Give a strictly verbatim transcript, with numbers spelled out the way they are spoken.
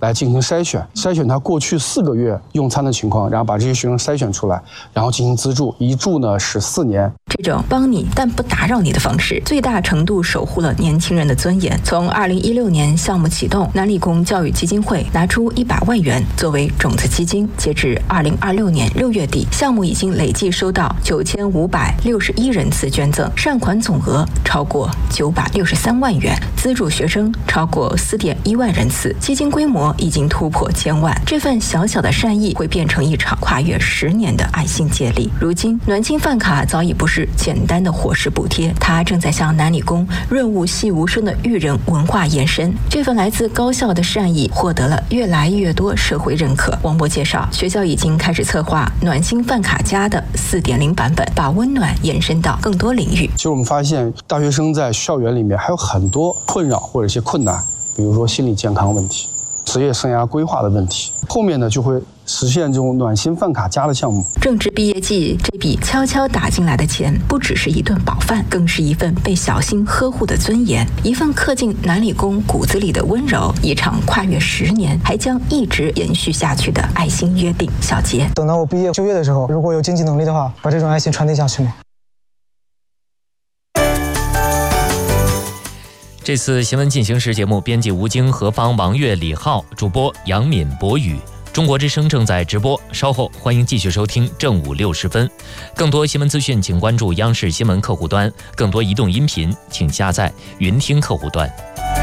来进行筛选，筛选他过去四个月用餐的情况，然后把这些学生筛选出来，然后进行资助，一住呢是四年。 这种帮你但不打扰你的方式，最大程度守护了年轻人的尊严。从二零一六年项目启动，南理工教育基金会拿出一百万元作为种子基金，截至二零二六年六月底，项目已经累计收到九千五百六十一人次捐赠，善款总额超过九百六十三万元，资助学生超过四点一万人次，基金规模已经突破千万。这份小小的善意会变成一场跨越十年的爱心接力。如今，暖心饭卡早已不是简单的伙食补贴，它正在向南理工润物细无声的育人文化延伸。这份来自高校的善意获得了越来越多社会认可。王博介绍，学校已经开始策划暖心饭卡加的 四点零 版本，把温暖延伸到更多领域。 其实我们发现，大学生在校园里面还有很多困扰或者一些困难，比如说心理健康问题、职业生涯规划的问题，后面呢就会实现这种暖心饭卡加的项目。 正值毕业季，这笔悄悄打进来的钱，不只是一顿饱饭，更是一份被小心呵护的尊严，一份刻进南理工骨子里的温柔，一场跨越十年还将一直延续下去的爱心约定。小杰， 等到我毕业就业的时候，如果有经济能力的话，把这种爱心传递下去吗？ 这次新闻进行时节目编辑吴京、何方、王悦、李浩，主播杨敏、博宇。中国之声正在直播，稍后欢迎继续收听正午六十分。更多新闻资讯，请关注央视新闻客户端；更多移动音频，请下载云听客户端。